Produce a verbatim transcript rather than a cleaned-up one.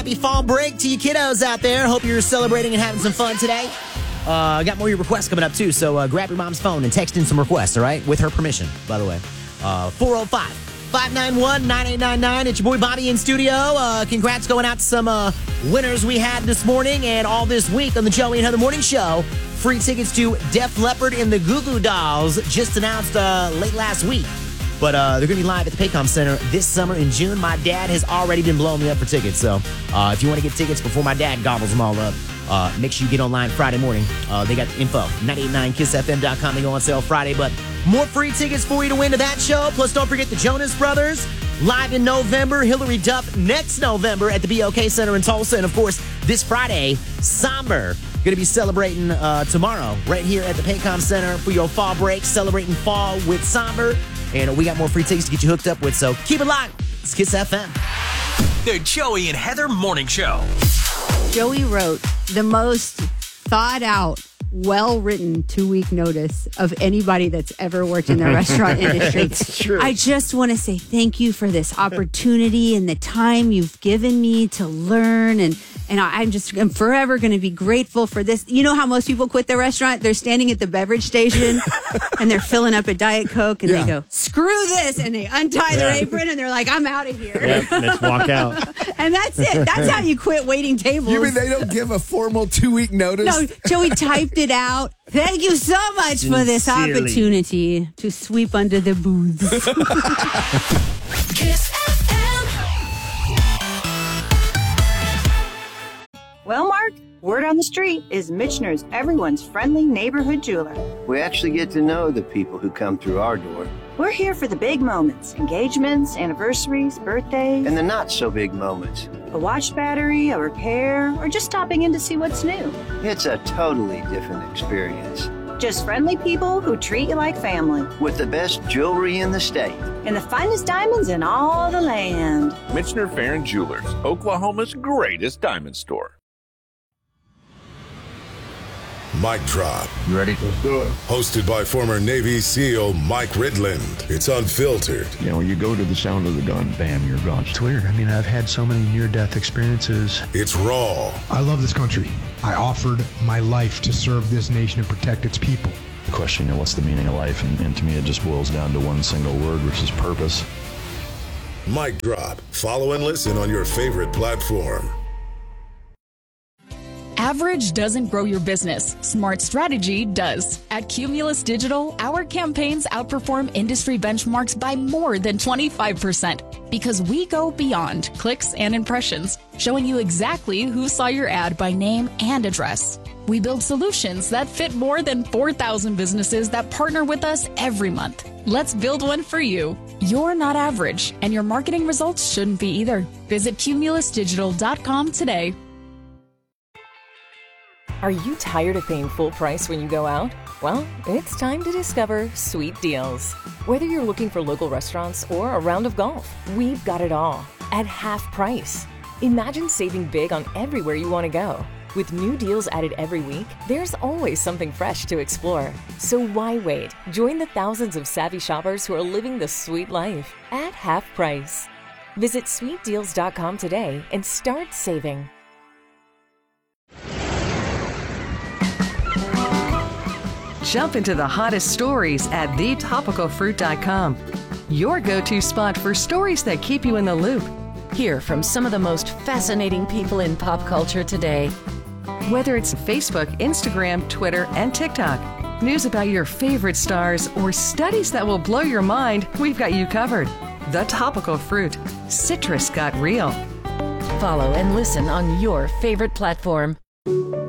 Happy fall break to you kiddos out there. Hope you're celebrating and having some fun today. Uh, I got more of your requests coming up, too, so uh, grab your mom's phone and text in some requests, all right? With her permission, by the way. Uh, four oh five, five nine one, nine eight nine nine. It's your boy Bobby in studio. Uh, congrats going out to some uh, winners we had this morning and all this week on the Joey and Heather Morning Show. Free tickets to Def Leppard and the Goo Goo Dolls just announced uh, late last week. But uh, they're going to be live at the Paycom Center this summer in June. My dad has already been blowing me up for tickets. So uh, if you want to get tickets before my dad gobbles them all up, uh, make sure you get online Friday morning. Uh, they got the info, nine eight nine kiss f m dot com. They go on sale Friday. But more free tickets for you to win to that show. Plus, don't forget the Jonas Brothers live in November. Hillary Duff next November at the B O K Center in Tulsa. And, of course, this Friday, Somber. Going to be celebrating uh, tomorrow right here at the Paycom Center for your fall break, celebrating fall with Somber. And we got more free tickets to get you hooked up with, so keep it locked. It's Kiss F M. The Joey and Heather Morning Show. Joey wrote the most thought out, well-written two-week notice of anybody that's ever worked in the restaurant industry. It's true. I just want to say thank you for this opportunity and the time you've given me to learn, and and I'm just I'm forever going to be grateful for this. You know how most people quit their restaurant? They're standing at the beverage station and they're filling up a Diet Coke and yeah. they go, screw this, and they untie their yeah. apron and they're like, I'm out of here. Yep, let's walk out. And that's it. That's how you quit waiting tables. You mean they don't give a formal two-week notice? No, Joey typed it out. Thank you so much Sincerely. for this opportunity to sweep under the booths. Kiss F M. Well, Mark, word on the street is Michener's everyone's friendly neighborhood jeweler. We actually get to know the people who come through our door. We're here for the big moments, engagements, anniversaries, birthdays. And the not-so-big moments. A watch battery, a repair, or just stopping in to see what's new. It's a totally different experience. Just friendly people who treat you like family. With the best jewelry in the state. And the finest diamonds in all the land. Michener Farron Jewelers, Oklahoma's greatest diamond store. Mic Drop. You ready? Let's do it. Hosted by former Navy SEAL Mike Ridland. It's unfiltered. You know, you go to the sound of the gun, bam, you're gone. It's weird. I mean, I've had so many near-death experiences. It's raw. I love this country. I offered my life to serve this nation and protect its people. The question, you know, what's the meaning of life? And, and to me, it just boils down to one single word, which is purpose. Mic Drop. Follow and listen on your favorite platform. Average doesn't grow your business. Smart strategy does. At Cumulus Digital, our campaigns outperform industry benchmarks by more than twenty-five percent because we go beyond clicks and impressions, showing you exactly who saw your ad by name and address. We build solutions that fit more than four thousand businesses that partner with us every month. Let's build one for you. You're not average, and your marketing results shouldn't be either. Visit cumulus digital dot com today. Are you tired of paying full price when you go out? Well, it's time to discover Sweet Deals. Whether you're looking for local restaurants or a round of golf, we've got it all at half price. Imagine saving big on everywhere you want to go. With new deals added every week, there's always something fresh to explore. So why wait? Join the thousands of savvy shoppers who are living the sweet life at half price. Visit sweet deals dot com today and start saving. Jump into the hottest stories at the topical fruit dot com. Your go-to spot for stories that keep you in the loop. Hear from some of the most fascinating people in pop culture today. Whether it's Facebook, Instagram, Twitter, and TikTok, news about your favorite stars, or studies that will blow your mind, we've got you covered. The Topical Fruit. Citrus got real. Follow and listen on your favorite platform.